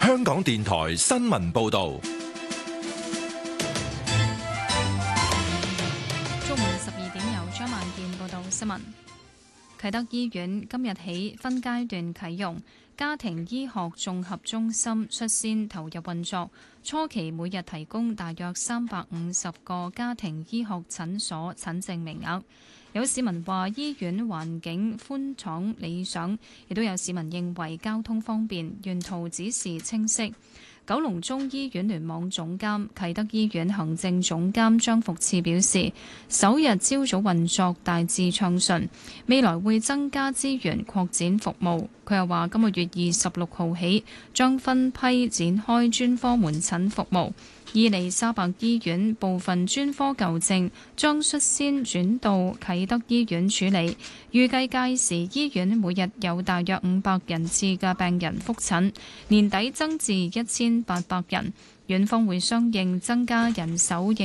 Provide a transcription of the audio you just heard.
香港電台新聞報道。 中午12點由張萬健報道新聞。啟德醫院今日起分階段啟用家庭醫學綜合中心，率先投入運作。初期每日提供大約350個家庭醫學診所診症名額。有市民話醫院環境寬敞理想，亦都有市民認為交通方便，沿途指示清晰。九龍中醫院聯網總監、啟德醫院行政總監張福賜表示，首日朝早運作大致暢順，未來會增加資源擴展服務。佢又話今個月26號起將分批展開專科門診服務。伊利沙伯醫院部分專科舊症將率先轉到啟德醫院處理，預計屆時醫院每日有大約500人次嘅病人覆診，年底增至1800人。院方會相應增加人手。